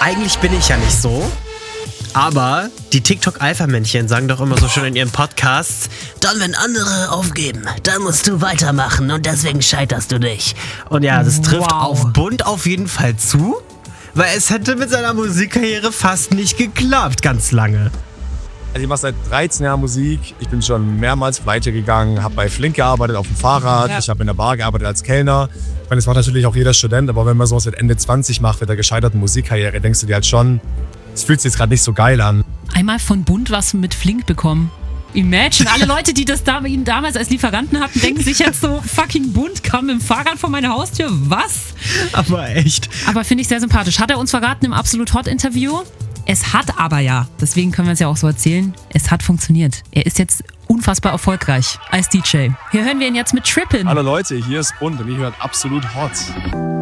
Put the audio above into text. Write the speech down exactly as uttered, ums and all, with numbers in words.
eigentlich bin ich ja nicht so. Aber die TikTok-Alpha-Männchen sagen doch immer so schön in ihren Podcasts, dann, wenn andere aufgeben, dann musst du weitermachen und deswegen scheiterst du dich. Und ja, das trifft Wow. auf Bund auf jeden Fall zu, weil es hätte mit seiner Musikkarriere fast nicht geklappt, ganz lange. Also ich mache seit dreizehn Jahren Musik. Ich bin schon mehrmals weitergegangen, habe bei Flink gearbeitet auf dem Fahrrad, Ja. ich habe in der Bar gearbeitet als Kellner. Ich meine, das macht natürlich auch jeder Student, aber wenn man sowas mit Ende zwanzig macht, mit der gescheiterten Musikkarriere, denkst du dir halt schon, es fühlt sich jetzt gerade nicht so geil an. Einmal von Bund was mit Flink bekommen. Imagine, alle Leute, die das da, ihn damals als Lieferanten hatten, denken sich jetzt so, fucking Bund kam mit dem Fahrrad vor meine Haustür, was? Aber echt. Aber finde ich sehr sympathisch. Hat er uns verraten im Absolut Hot Interview? Es hat aber ja, deswegen können wir es ja auch so erzählen, es hat funktioniert. Er ist jetzt unfassbar erfolgreich als D J. Hier hören wir ihn jetzt mit Trippin'. Hallo Leute, hier ist Bund und ihr hört Absolut Hot.